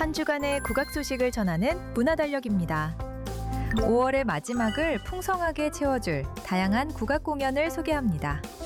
한 주간의 국악 소식을 전하는 문화달력입니다. 5월의 마지막을 풍성하게 채워줄 다양한 국악 공연을 소개합니다.